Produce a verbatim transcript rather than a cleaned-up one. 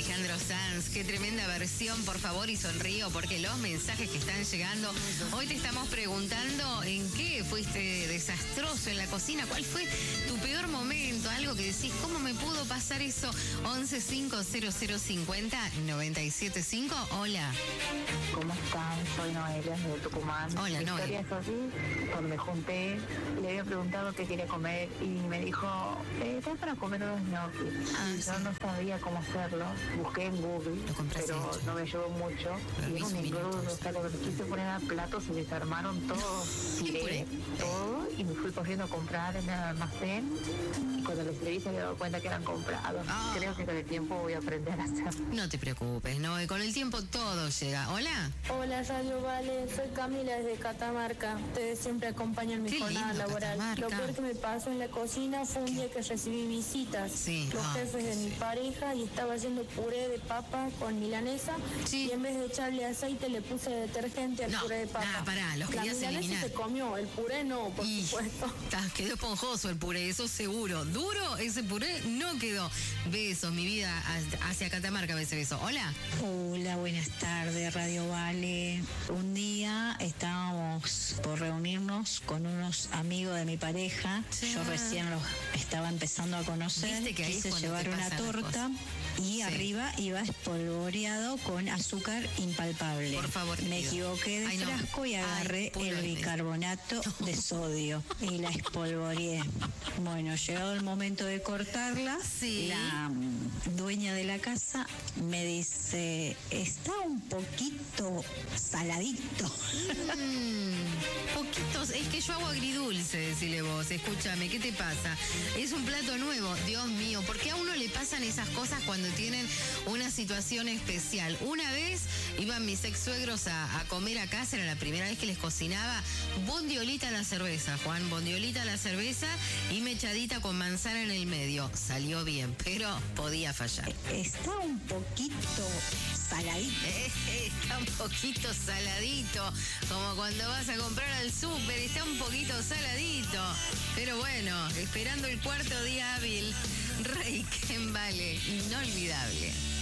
Alejandro Sanz, qué tremenda versión, por favor, y sonrío porque los mensajes que están llegando, hoy te estamos preguntando en qué fuiste desastroso en la cocina, cuál fue tu peor momento, algo que decís, ¿cómo me pudo pasar eso? once cinco cero cero cincuenta noventa y siete cinco. Hola. ¿Cómo están? Soy Noelia de Tucumán. Hola, La historia Noelia. es así, cuando me junté, le había preguntado qué quería comer y me dijo, eh, ¿te para comer unos ñoquis? Ah, Yo sí. no sabía cómo hacerlo, busqué en Google, Lo compraste pero hecho. no me ayudó mucho. Pero Y era un mis engrudo, minutos. o sea, cuando me quise poner al plato se desarmaron todos, ¿Qué tiré puré? todo y me fui corriendo a comprar en el almacén y cuando les pedí se había dado cuenta que eran comprados. Ah. Creo que con el tiempo voy a aprender a hacerlo. No te preocupes, no, con el tiempo todo llega. Hola. Hola Radio Vale, soy Camila desde Catamarca. Ustedes siempre acompañan mi Qué jornada lindo, laboral. Catamarca. Lo peor que me pasó en la cocina fue un día que recibí visitas. Sí, Los ah, jefes de sí. mi pareja y estaba haciendo puré de papa con milanesa. Sí. Y en vez de echarle aceite le puse detergente al No, puré de papa. nah, pará, los la querías milanesa eliminar. se comió, el puré no, por Y supuesto. ta, quedó esponjoso el puré, eso seguro. Duro ese puré no quedó. Besos, mi vida, hacia Catamarca, ese beso. Hola. Hola, buenas tardes, Radio Vale. Un día estábamos por reunirnos con unos amigos de mi pareja. Sí. Yo recién los estaba empezando a conocer. Viste que ahí es Quise cuando llevar te una pasan las torta y Sí. arriba iba espolvoreado con azúcar impalpable. Por favor, Me te pido. equivoqué de Ay, no. frasco y Ay, agarré puro el de- bicarbonato de sodio y la espolvoreé. Bueno, llegado el momento de cortarla, Sí. la mm, dueña de la casa me dice, está un poquito saladito. Mm, poquitos, es que yo hago agridulce, decile vos, escúchame, ¿qué te pasa? Es un plato nuevo, Dios mío, ¿por qué a uno le pasan esas cosas cuando tienen una situación especial? Una vez iban mis ex suegros a, a comer a casa, era la primera vez que les cocinaba, bondiolita a la cerveza, Juan, bondiolita a la cerveza y mechadita con manzana en el medio. Salió bien, pero podía fallar. Está un poquito saladito. Eh, Está un poquito saladito, como cuando vas a comprar al súper, está un poquito saladito. Pero bueno, esperando el cuarto día hábil, Rey Ken Vale, inolvidable.